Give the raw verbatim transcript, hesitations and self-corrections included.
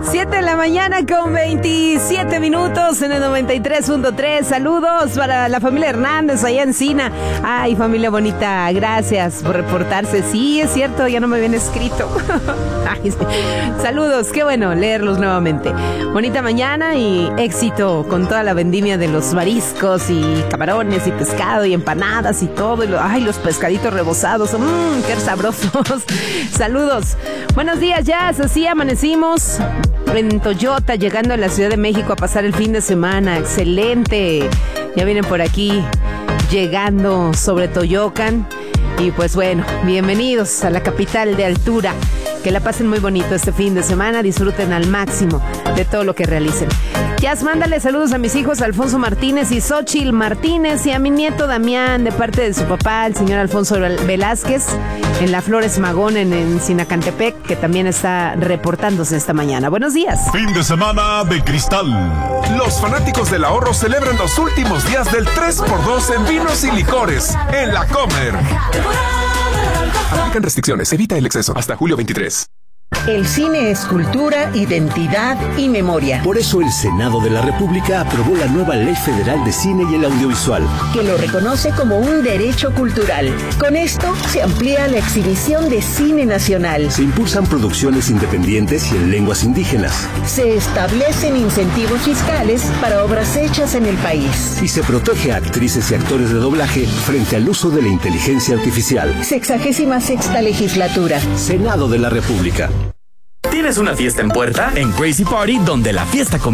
siete de la mañana con veintisiete minutos en el noventa y tres punto tres. Saludos para la familia Hernández allá en Sina. Ay, familia bonita, gracias por reportarse. Sí, es cierto, ya no me habían escrito. Ay, saludos, qué bueno leerlos nuevamente. Bonita mañana y éxito con toda la vendimia de los mariscos y camarones y pescado y empanadas y todo. Y lo, ay, los pescaditos rebozados, mmm, qué sabrosos. Saludos. Buenos días, ya, así amanecimos en Toyota, llegando a la Ciudad de México a pasar el fin de semana. Excelente. Ya vienen por aquí, llegando sobre Toyocan. Y pues bueno, bienvenidos a la capital de altura. Que la pasen muy bonito este fin de semana. Disfruten al máximo de todo lo que realicen. Jazz, mándale saludos a mis hijos Alfonso Martínez y Xochil Martínez y a mi nieto Damián de parte de su papá, el señor Alfonso Velázquez, en la Flores Magón en, en Sinacantepec, que también está reportándose esta mañana. Buenos días. Fin de semana de cristal. Los fanáticos del ahorro celebran los últimos días del tres por dos en vinos y licores en La Comer. Aplican restricciones, evita el exceso. Hasta julio veintitrés. El cine es cultura, identidad y memoria. Por eso el Senado de la República aprobó la nueva Ley Federal de Cine y el Audiovisual, que lo reconoce como un derecho cultural. Con esto se amplía la exhibición de cine nacional. Se impulsan producciones independientes y en lenguas indígenas. Se establecen incentivos fiscales para obras hechas en el país. Y se protege a actrices y actores de doblaje frente al uso de la inteligencia artificial. Sexagésima sexta legislatura. Senado de la República. ¿Tienes una fiesta en puerta? En Crazy Party, donde la fiesta comienza.